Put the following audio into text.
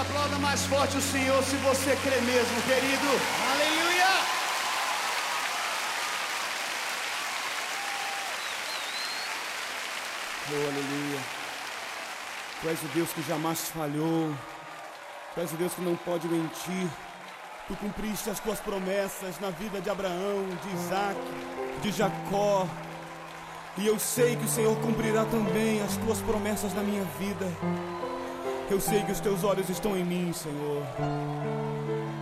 Aplauda mais forte o Senhor se você crê mesmo, querido. Aleluia! Oh, aleluia. Tu és o Deus que jamais falhou. Tu és o Deus que não pode mentir. Tu cumpriste as tuas promessas na vida de Abraão, de Isaac, de Jacó. E eu sei que o Senhor cumprirá também as tuas promessas na minha vida. Eu sei que os teus olhos estão em mim, Senhor.